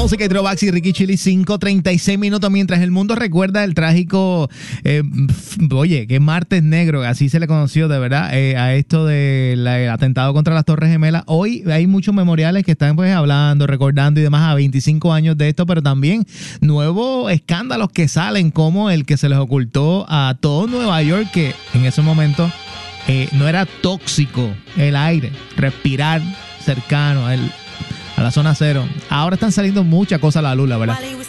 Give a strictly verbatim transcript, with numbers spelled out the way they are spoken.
música y throwbacks y Ricky Chili, cinco treinta y seis minutos, mientras el mundo recuerda el trágico, eh, oye, que martes negro, así se le conoció de verdad, eh, a esto del atentado contra las Torres Gemelas. Hoy hay muchos memoriales que están pues hablando, recordando y demás a veinticinco años de esto, pero también nuevos escándalos que salen, como el que se les ocultó a todo Nueva York, que en ese momento eh, no era tóxico el aire, respirar cercano, el a la zona cero. Ahora están saliendo muchas cosas a la luz, la verdad.